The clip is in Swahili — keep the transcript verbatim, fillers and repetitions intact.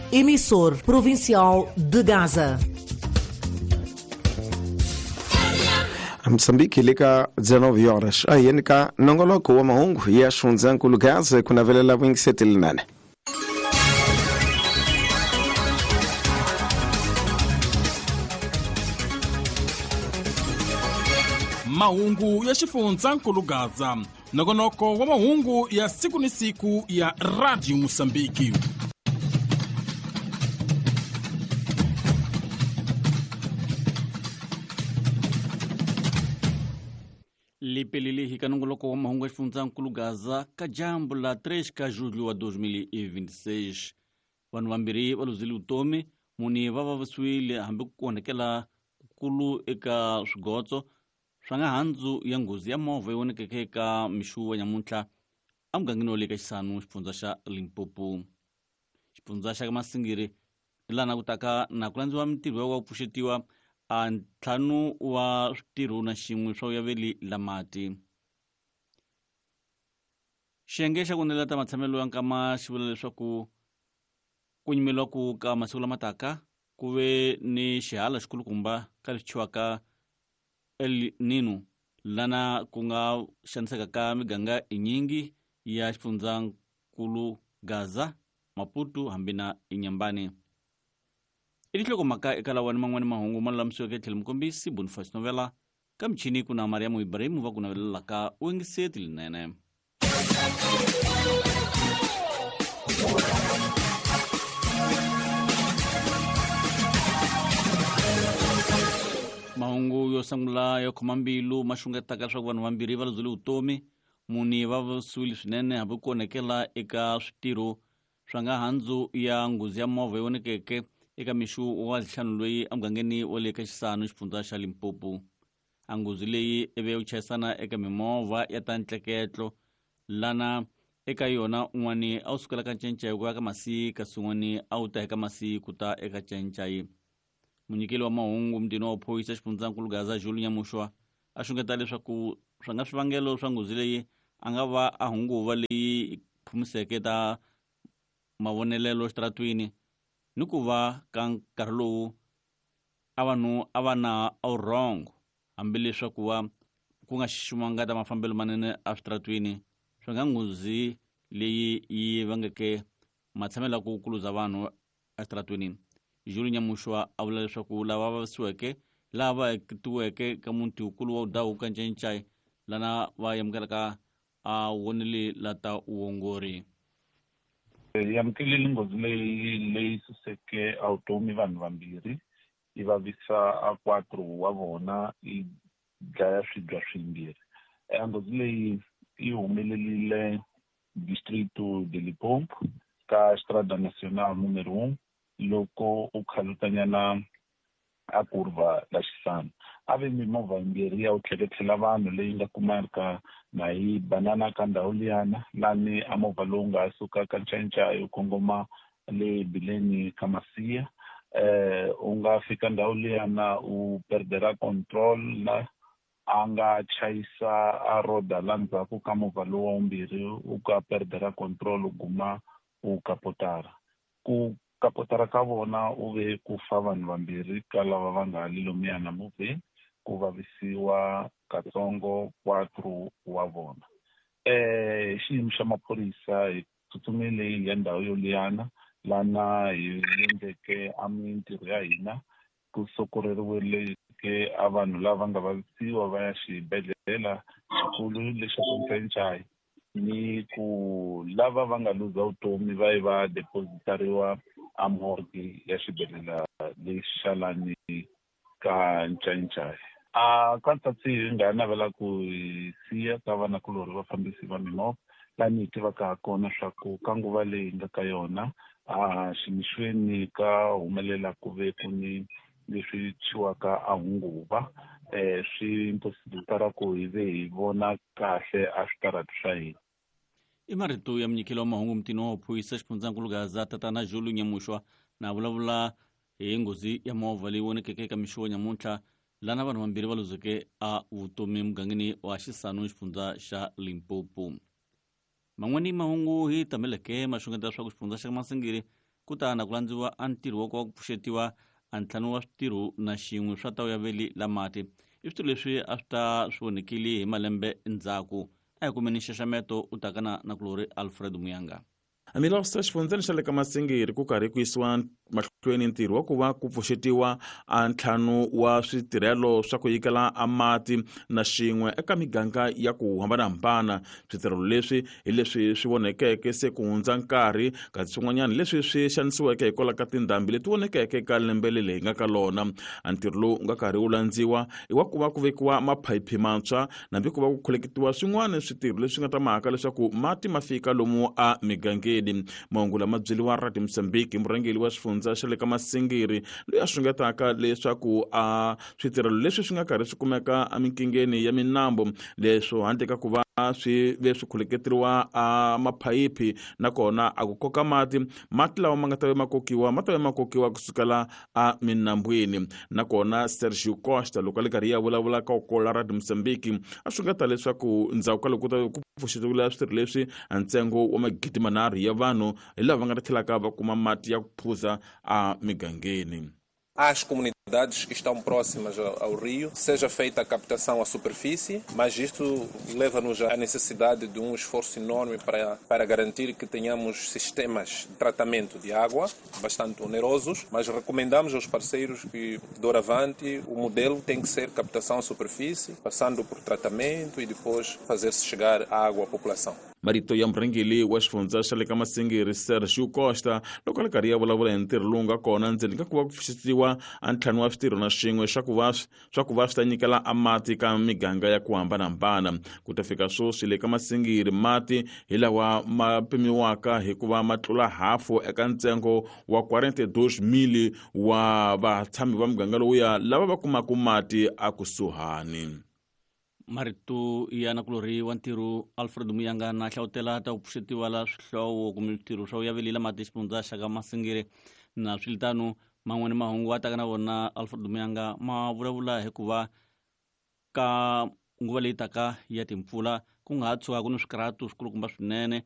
Emissor provincial de Gaza. Msambiki lika dezenove horas. Ayeni ka nongoloko wa mahungu ya shunzankulu Gaza kunavelela wingi setili nane. Mahungu ya xifunzankulu Gaza, nongonoko wa mahungu ya siku ni siku ya Radio Msambiki. Lipelili hikanongoloko wa mahungu ya xifunzankulu Gaza ka jambo la três ka julho wa dois mil e vinte e seis. Vanhu vambiri valuzile utomi muni vava vaswile hambi ku onekela kukulu eka swigotso swa nga handzu ya nghozi ya movha yi vonekeke eka mixuwa nyamuntlha amugangeni wa le ka xisanu xifundza xa Limpopo. Xifundza xa ka Masingiri lana ku taka na ku landziwa mintirho wa ku pfuxetiwa a ntlhanu wa switirho na xin'we swa uyaveli la mati. Xiyenge xa ku nela ta matshamelo ya nkama xi vula leswaku ku nyimeliwa ku ka masiku lama taka ku ve ni xihala xikulukumba ka leswi chiwaka El Nino lana ku nga xaniseka ka miganga inyingi ya xifundzankulu Gaza, Maputo hambi na Inyambane. I tinhlokomhaka eka lawani man'wani mahungu ma lulamisiweke tlhelo mukombisi Boniface Novela ka michini ku na Mariamu Ibrahim va ku navelelaka wingiseti linene. Mahungu yo sangula yo khoma mbilu ma xungetaka leswaku vanhu vambirhi va luzile vutomi muni va vasiwile swinene hambi ku onekela eka switirho swa nga handzu ya nghozi ya movha yi vonekeke eka mixu wa ntlhanu loyi amugangeni wa le ka xisanu xifundza xa Limpopo. A nghozi leyi ive u chayisana eka mimovha ya ta ntleketlo lana eka yona un'wani a wu sukela ka Cencayi ku ya ka Masi kasi un'wani a wu ta eka Masi ku ta eka Cencayi. Munyikeli wa mahungu mutini wa phoyisa xifundzankulu Gaza Jules Nyamushwa a xungeta leswaku swa nga swivangelo swa nghozi leyi a nga va a hunguva leyi phumiseke ta mavonelelo xitaratwini ni ku va ka nkarhi lowu a vanhu a va na awurongo hambi leswaku va ku nga xiximiwanga ta mafambelo manene a switaratwini swi nga nghozi leyi yi vangeke matshamelo ku kuluza vanhu a switaratwini. Jules Nyamushwa a vula leswaku lava va vasiweke lava ekitiweke ka muti wukulu wa udawu ka Cencayi lana va yamukelaka a wonele la ta uongori. Yamukelile nghozi leyi leyi suseke a vutomi vanhu vambirhi yi vavisa a quattro wa vona yi dlaya swidya swimbirhi. Nghozi leyi yi humelelile distrito de Limpopo ka Strada Nacional numero un loko u khalutanyana a kurva la xisanu. A ve mimovha yimbirhi ya u tlheletlhela vanhu leyi nga kumaka na yi banana ka ndhawu liyana lani a movha lowu nga suka ka Cencayi u kongoma le bileni ka Masiya. Eh, u nga fika ndhawu liyana u perdera control la a nga chayisa a roda la ndzhaku ka movha lowu wa wumbirhi u ka perdera control u guma u kapotara. Ku kapotara ka vona u ve ku fa vanhu vambirhi ka lava va nga li lomuya na movheni ku vavisiwa katsongo quattro wa vona. Eh, xiyimo xa maphorisa hi tsutsumile hi ndhawu yo liyana lana hi endleke a mintirho ya hina ku sokoreriwile ke a vanhu lava nga vavisiwa va ya xibedhlele xikulu lexi xa Cencayi ni ku lava va nga luza vutomi va yi va depositariwa a morgue ya xibedhlele lexi xa lani ka Cencayi. A ka tsatsi hi nga navela ku hi siya ka vanakulori vafambisi va mimovha lani hi tivaka ha kona swa ku ka nguva leyi nga ka yona a ximixweni ka humelela ku ve ku ni leswi chiwaka a hunguva eh swi impossible ku hi ve hi vona kahle a switarata swa hina. I marito ya munyikeli wa mahungu mutini wa phoyisa xifundzankulu Gaza tatana Jules Nyamushwa na vulavula hi nghozi ya movha leyi vonekeke eka mixuwo nyamuntlha lana vanhu vambirhi va luzeke a vutomi mugangeni wa xisanu xifundza xa Limpopo. Man'wani mahungu hi tameleke ma xungeta leswaku xifundza xa Masingiri kutana ku landziwa a ntirho wa ku pfuxetiwa a ntlhanu wa switirho na xin'we swa ta ya veli la mati i swilo leswi a swi ta swi vonekile hi malembe endzhaku a hi kumeni nxaxameto u takana na kulori Alfred Muyanga. Milosta xifundzeni xa le ka Masingiri ku karhi ku yisiwa mahlweni ntirho wa ku va ku pfuxetiwa a ntlhanu wa switirhelo swa ku yikela a mati na xin'we eka miganga ya ku hambanahambana. Switirhelo leswi hi leswi swi vonekeke se ku hundza nkarhi kasi swin'wanyana leswi swi xanisiweke hi kola ka tindhambi leti vonekeke ka lembe leyi nga ka lona. A ntirho lowu nga karhi wu landziwa i wa ku va ku vekiwa maphayiphi mantshwa nambi ku va ku khuleketiwa swin'wana switirho leswi nga ta mhaka leswaku mati ma fika lomu a migangeni. Mahungu lama byeliwa Radio Mozambique murhangeli wa xifundza xa le ka Masingiri loyi a swingetaka leswaku a switirhelo leswi swi nga karhi swi kumeka amikingeni ya minambo leswo handle ka ku va swi ve swi khuleketeriwa a maphayiphi nakona a ku koka mati mati lawa ma nga ta ve makokiwa ma ta ve makokiwa kusukela a minambwini. Nakona Sergio Costa loko le karhi ya vulavula ka kola Radio Mozambique a swingeta leswaku ndzhaku ka loko ku pfuxetiwile switirho leswi a ntsengo wa magidi manharhu ya vanhu hi lava nga ta tlhelaka va kuma mati ya ku phuza a migangeni. As comunidades estão próximas ao rio, seja feita a captação à superfície, mas isto leva-nos à necessidade de um esforço enorme para, para garantir que tenhamos sistemas de tratamento de água bastante onerosos, mas recomendamos aos parceiros que, doravante, o modelo tem que ser captação à superfície, passando por tratamento e depois fazer-se chegar a água à população. Marito ya murhangeli wa xifundza xa le ka Masingiri Sergio Costa loko le karhi ya vulavula hi ntirho lowu nga kona ndzeni ka ku va ku pfuxetiwa a ntlhanu wa switirho na xin'we swa ku va swa ku va swi ta nyikela a mati ka miganga ya ku hambanahambana. Ku ta fika swoswi le ka Masingiri mati hi lawa ma pimiwaka hi ku va ma tlula hafu eka ntsengo wa quarante-dois mil wa vatshami va muganga lowuya lava va kumaka mati a kusuhani. Marito ya na kulori wa ntirho Alfred Muyanga na hlawutela ta ku pfuxetiwa la swihlovo kumbe switirho swa ya velile mati xifundza xa ka Masingiri na swilitano man'wana mahungu wa taka na vona Alfred Muyanga ma vulavula hi ku va ka nguva leyi taka ya timpfula ku nga ha tshuka ku ni swikarhatu swikulukumba swinene